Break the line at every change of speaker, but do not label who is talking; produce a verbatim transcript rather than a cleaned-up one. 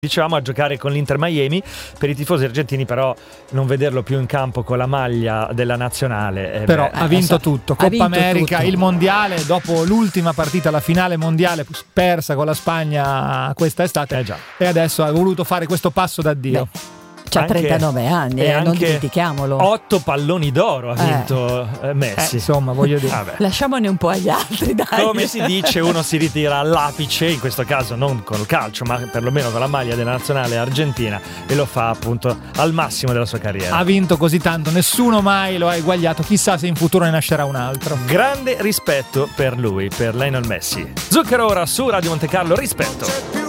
dicevamo, a giocare con l'Inter Miami. Per i tifosi argentini però non vederlo più in campo con la maglia della nazionale, eh
però
beh,
ha vinto
eh,
tutto, Coppa
vinto
America,
tutto.
il mondiale, dopo l'ultima partita, la finale mondiale persa con la Spagna questa estate,
eh già.
e adesso ha voluto fare questo passo d'addio.
Beh, c'ha
Anche-
trentanove anni,
e
eh, non
anche
dimentichiamolo.
Otto palloni d'oro ha
Eh.
vinto eh,
Eh,
Messi.
insomma, voglio dire.
Vabbè.
Lasciamone un po' agli altri, dai.
Come si dice, uno si ritira all'apice, in questo caso non col calcio, ma perlomeno con la maglia della nazionale argentina, e lo fa appunto al massimo della sua carriera.
Ha vinto così tanto, nessuno mai lo ha eguagliato, chissà se in futuro ne nascerà un altro.
Grande rispetto per lui, per Lionel Messi. Zucchero ora su Radio Monte Carlo, rispetto.